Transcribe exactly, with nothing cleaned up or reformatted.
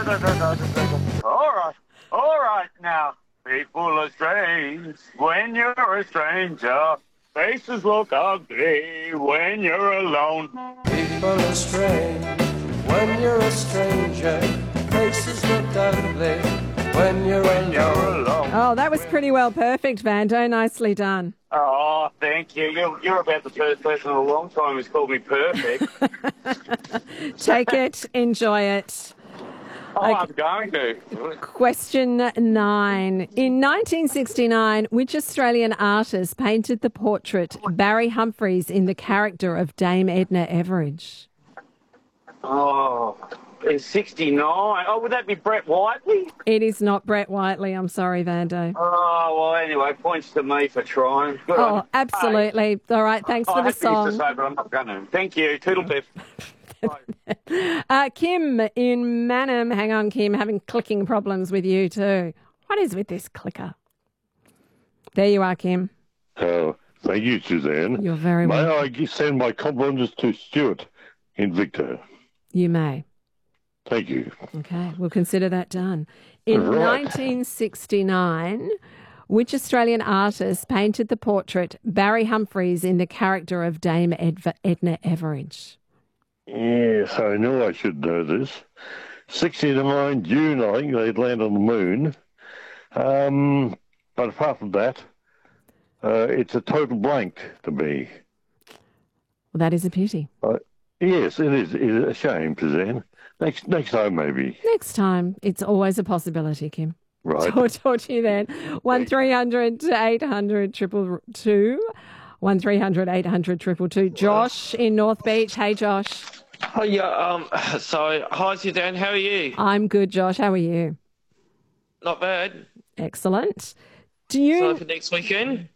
All right, all right now. People are strange when you're a stranger. Faces look ugly when you're alone. People are strange when you're a stranger. Faces look ugly when you're When you're alone. alone. Oh, that was pretty well perfect, Vando. Nicely done. Oh, thank you. You're, you're about the first person in a long time who's called me perfect. Take it, enjoy it. Oh, I'm going to. Question nine. In nineteen sixty-nine, which Australian artist painted the portrait Barry Humphries in the character of Dame Edna Everage? Oh, in sixty-nine. Oh, would that be Brett Whiteley? It is not Brett Whiteley. I'm sorry, Vando. Oh, well, anyway, points to me for trying. Good Oh, on. absolutely. All right, thanks Oh, for I the had things to song. say, but I'm not going to. Thank you. Toodle piff. Uh, Kim in Manham. Hang on, Kim, having clicking problems with you too. What is with this clicker? There you are, Kim. Oh, thank you, Suzanne. You're very May welcome. I gi- send my compliments to Stuart in Victor? You may. Thank you. Okay, we'll consider that done. In Right. nineteen sixty-nine, which Australian artist painted the portrait Barry Humphries in the character of Dame Edva- Edna Everage? Yes, I know I should know this. sixty-nine June, I think they'd land on the moon. Um, but apart from that, uh, it's a total blank to me. Well, that is a pity. Uh, yes, it is. It is a shame, Suzanne. Next, next time, maybe. Next time, it's always a possibility, Kim. Right. Talk, talk to you then. one three hundred eight hundred triple two. one three hundred eight hundred triple two. Josh in North Beach. Hey, Josh. Oh, yeah, um, so, hi, Suzanne, how are you? I'm good, Josh. How are you? Not bad. Excellent. Do you... So for next weekend?